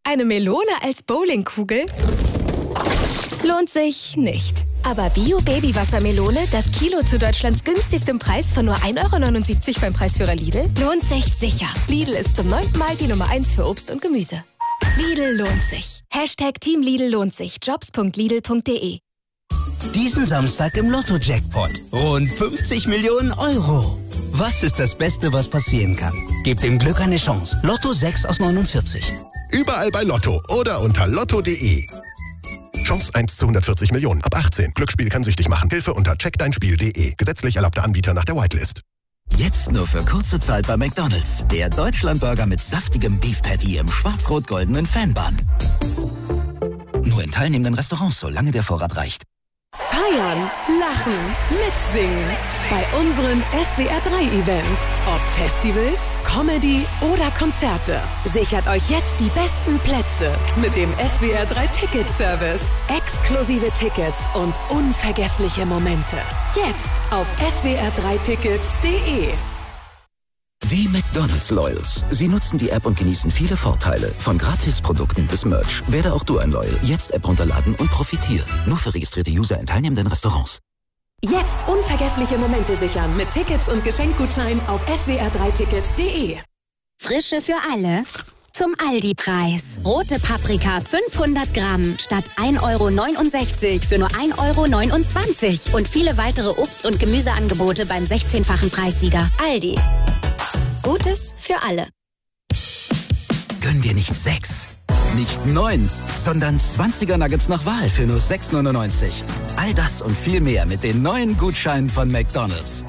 Eine Melone als Bowlingkugel? Lohnt sich nicht. Aber Bio-Babywassermelone, das Kilo zu Deutschlands günstigstem Preis von nur 1,79 € beim Preisführer Lidl, lohnt sich sicher. Lidl ist zum 9. Mal die Nummer 1 für Obst und Gemüse. Lidl lohnt sich. Hashtag Team Lidl lohnt sich. Jobs.lidl.de. Diesen Samstag im Lotto-Jackpot. Rund 50 Millionen Euro. Was ist das Beste, was passieren kann? Gebt dem Glück eine Chance. Lotto 6 aus 49. Überall bei Lotto oder unter lotto.de. Chance 1 zu 140 Millionen. Ab 18. Glücksspiel kann süchtig machen. Hilfe unter checkdeinspiel.de. Gesetzlich erlaubter Anbieter nach der Whitelist. Jetzt nur für kurze Zeit bei McDonald's. Der Deutschlandburger mit saftigem Beef Patty im schwarz-rot-goldenen Fanbun. Nur in teilnehmenden Restaurants, solange der Vorrat reicht. Feiern, lachen, mitsingen. Bei unseren SWR3-Events. Ob Festivals, Comedy oder Konzerte. Sichert euch jetzt die besten Plätze mit dem SWR3-Ticket-Service. Exklusive Tickets und unvergessliche Momente. Jetzt auf swr3tickets.de. Die McDonald's Loyals. Sie nutzen die App und genießen viele Vorteile. Von Gratisprodukten bis Merch. Werde auch du ein Loyal. Jetzt App runterladen und profitieren. Nur für registrierte User in teilnehmenden Restaurants. Jetzt unvergessliche Momente sichern mit Tickets und Geschenkgutschein auf swr3tickets.de. Frische für alle. Zum Aldi-Preis. Rote Paprika 500 Gramm statt 1,69 € für nur 1,29 € und viele weitere Obst- und Gemüseangebote beim 16-fachen Preissieger. Aldi. Gutes für alle. Gönn dir nicht 6, nicht 9, sondern 20er Nuggets nach Wahl für nur 6,99 €. All das und viel mehr mit den neuen Gutscheinen von McDonald's.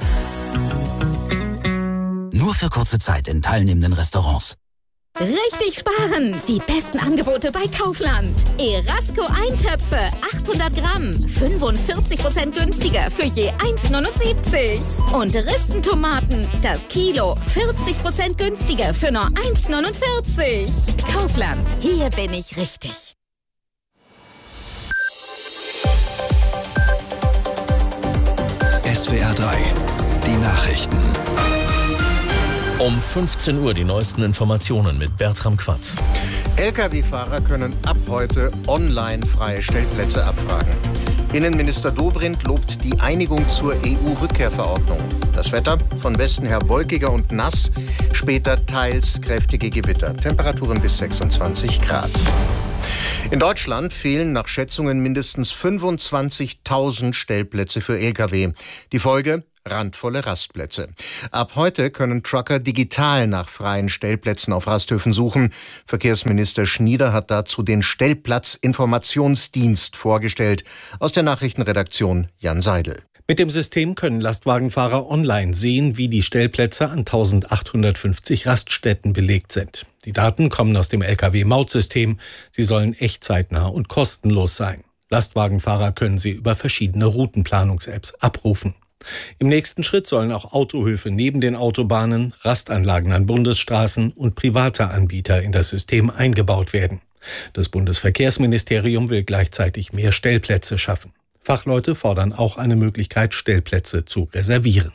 Nur für kurze Zeit in teilnehmenden Restaurants. Richtig sparen! Die besten Angebote bei Kaufland. Erasco Eintöpfe, 800 Gramm, 45% günstiger für je 1,79 €. Und Ristentomaten, das Kilo, 40% günstiger für nur 1,49 €. Kaufland, hier bin ich richtig. SWR 3, die Nachrichten. Um 15 Uhr die neuesten Informationen mit Bertram Quatt. Lkw-Fahrer können ab heute online freie Stellplätze abfragen. Innenminister Dobrindt lobt die Einigung zur EU-Rückkehrverordnung. Das Wetter von Westen her wolkiger und nass, später teils kräftige Gewitter. Temperaturen bis 26 Grad. In Deutschland fehlen nach Schätzungen mindestens 25.000 Stellplätze für Lkw. Die Folge? Randvolle Rastplätze. Ab heute können Trucker digital nach freien Stellplätzen auf Rasthöfen suchen. Verkehrsminister Schnieder hat dazu den Stellplatzinformationsdienst vorgestellt. Aus der Nachrichtenredaktion Jan Seidel. Mit dem System können Lastwagenfahrer online sehen, wie die Stellplätze an 1850 Raststätten belegt sind. Die Daten kommen aus dem Lkw-Mautsystem. Sie sollen echtzeitnah und kostenlos sein. Lastwagenfahrer können sie über verschiedene Routenplanungs-Apps abrufen. Im nächsten Schritt sollen auch Autohöfe neben den Autobahnen, Rastanlagen an Bundesstraßen und private Anbieter in das System eingebaut werden. Das Bundesverkehrsministerium will gleichzeitig mehr Stellplätze schaffen. Fachleute fordern auch eine Möglichkeit, Stellplätze zu reservieren.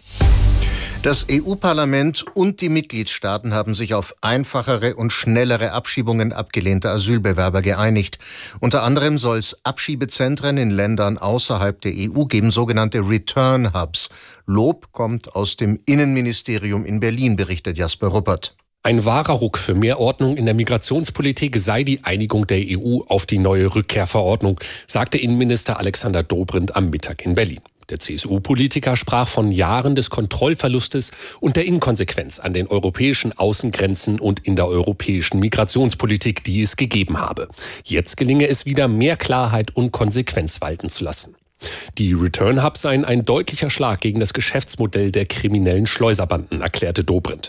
Das EU-Parlament und die Mitgliedstaaten haben sich auf einfachere und schnellere Abschiebungen abgelehnter Asylbewerber geeinigt. Unter anderem soll es Abschiebezentren in Ländern außerhalb der EU geben, sogenannte Return Hubs. Lob kommt aus dem Innenministerium in Berlin, berichtet Jasper Ruppert. Ein wahrer Ruck für mehr Ordnung in der Migrationspolitik sei die Einigung der EU auf die neue Rückkehrverordnung, sagte Innenminister Alexander Dobrindt am Mittag in Berlin. Der CSU-Politiker sprach von Jahren des Kontrollverlustes und der Inkonsequenz an den europäischen Außengrenzen und in der europäischen Migrationspolitik, die es gegeben habe. Jetzt gelinge es wieder, mehr Klarheit und Konsequenz walten zu lassen. Die Return Hubs seien ein deutlicher Schlag gegen das Geschäftsmodell der kriminellen Schleuserbanden, erklärte Dobrindt.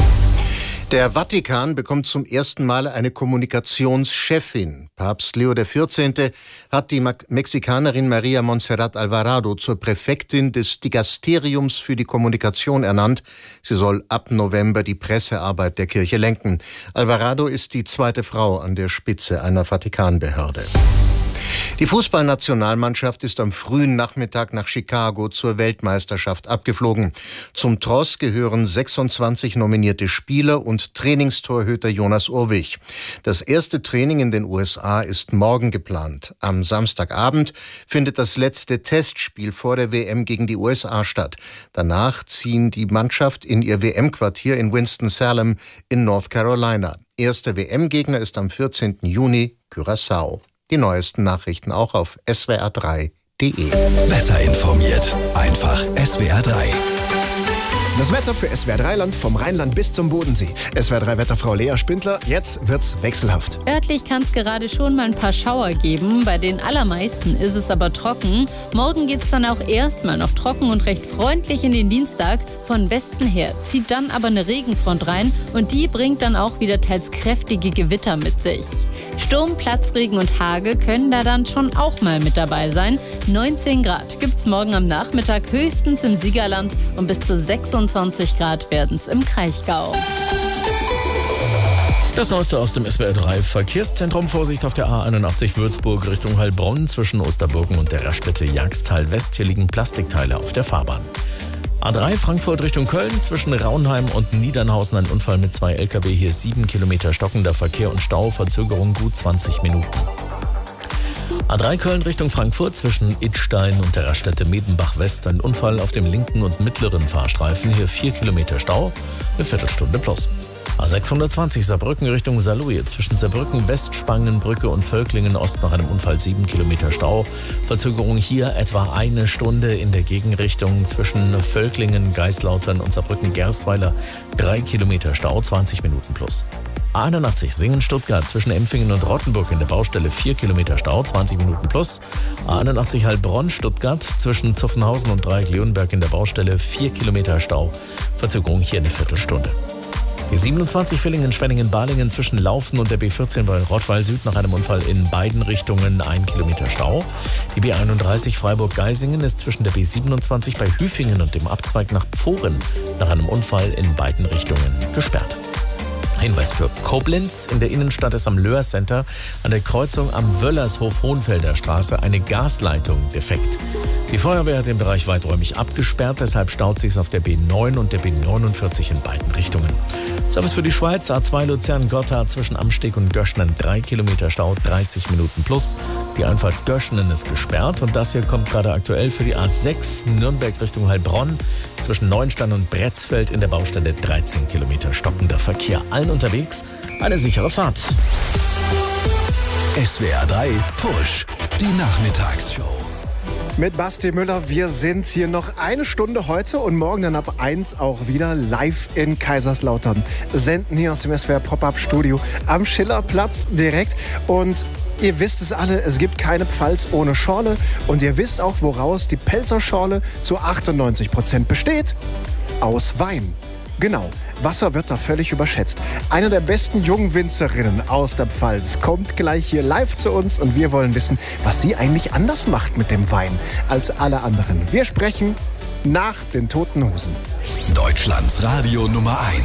Der Vatikan bekommt zum ersten Mal eine Kommunikationschefin. Papst Leo XIV. Hat die Mexikanerin Maria Montserrat Alvarado zur Präfektin des Digasteriums für die Kommunikation ernannt. Sie soll ab November die Pressearbeit der Kirche lenken. Alvarado ist die zweite Frau an der Spitze einer Vatikanbehörde. Die Fußballnationalmannschaft ist am frühen Nachmittag nach Chicago zur Weltmeisterschaft abgeflogen. Zum Tross gehören 26 nominierte Spieler und Trainingstorhüter Jonas Urwig. Das erste Training in den USA ist morgen geplant. Am Samstagabend findet das letzte Testspiel vor der WM gegen die USA statt. Danach ziehen die Mannschaft in ihr WM-Quartier in Winston-Salem in North Carolina. Erster WM-Gegner ist am 14. Juni Curaçao. Die neuesten Nachrichten auch auf swr3.de. Besser informiert. Einfach SWR3. Das Wetter für SWR3-Land vom Rheinland bis zum Bodensee. SWR3-Wetterfrau Lea Spindler, jetzt wird's wechselhaft. Örtlich kann es gerade schon mal ein paar Schauer geben. Bei den allermeisten ist es aber trocken. Morgen geht's dann auch erstmal noch trocken und recht freundlich in den Dienstag. Von Westen her zieht dann aber eine Regenfront rein und die bringt dann auch wieder teils kräftige Gewitter mit sich. Sturm, Platzregen und Hagel können da dann schon auch mal mit dabei sein. 19 Grad gibt's morgen am Nachmittag höchstens im Siegerland und bis zu 26 Grad werden's im Kraichgau. Das Neueste aus dem SWR3 Verkehrszentrum. Vorsicht auf der A81 Würzburg Richtung Heilbronn zwischen Osterburgen und der Raststätte Jagsthal West. Hier liegen Plastikteile auf der Fahrbahn. A3 Frankfurt Richtung Köln zwischen Raunheim und Niedernhausen ein Unfall mit 2 LKW. Hier 7 Kilometer stockender Verkehr und Stau, Verzögerung gut 20 Minuten. A3 Köln Richtung Frankfurt zwischen Idstein und der Raststätte Medenbach West ein Unfall auf dem linken und mittleren Fahrstreifen. Hier 4 Kilometer Stau, eine Viertelstunde plus. A620 Saarbrücken Richtung Saarlouis zwischen Saarbrücken West, Spangenbrücke und Völklingen Ost nach einem Unfall 7 Kilometer Stau. Verzögerung hier etwa eine Stunde in der Gegenrichtung zwischen Völklingen, Geislautern und Saarbrücken-Gersweiler 3 Kilometer Stau, 20 Minuten plus. A81 Singen-Stuttgart zwischen Empfingen und Rottenburg in der Baustelle 4 Kilometer Stau, 20 Minuten plus. A81 Heilbronn-Stuttgart zwischen Zuffenhausen und Dreieck-Leonberg in der Baustelle 4 Kilometer Stau. Verzögerung hier eine Viertelstunde. B27 Villingen-Schwenningen-Balingen zwischen Laufen und der B14 bei Rottweil Süd nach einem Unfall in beiden Richtungen 1 Kilometer Stau. Die B31 Freiburg-Geisingen ist zwischen der B27 bei Hüfingen und dem Abzweig nach Pfohren nach einem Unfall in beiden Richtungen gesperrt. Hinweis für Koblenz. In der Innenstadt ist am Löhr Center an der Kreuzung am Wöllershof Hohenfelder Straße eine Gasleitung defekt. Die Feuerwehr hat den Bereich weiträumig abgesperrt, deshalb staut sich auf der B9 und der B49 in beiden Richtungen. Service für die Schweiz, A2 Luzern-Gotthard zwischen Amsteg und Göschenen 3 Kilometer Stau, 30 Minuten plus. Die Einfahrt Göschenen ist gesperrt und das hier kommt gerade aktuell für die A6 Nürnberg Richtung Heilbronn zwischen Neuenstein und Bretzfeld in der Baustelle 13 Kilometer stockender Verkehr. Allen unterwegs eine sichere Fahrt. SWR3 Push, die Nachmittagsshow. Mit Basti Müller, wir sind hier noch eine Stunde heute und morgen dann ab 1 auch wieder live in Kaiserslautern. Senden hier aus dem SWR Pop-Up Studio am Schillerplatz direkt. Und ihr wisst es alle, es gibt keine Pfalz ohne Schorle. Und ihr wisst auch, woraus die Pelzer Schorle zu 98% besteht. Aus Wein. Genau. Wasser wird da völlig überschätzt. Eine der besten jungen Winzerinnen aus der Pfalz kommt gleich hier live zu uns und wir wollen wissen, was sie eigentlich anders macht mit dem Wein als alle anderen. Wir sprechen nach den Toten Hosen. Deutschlands Radio Nummer 1.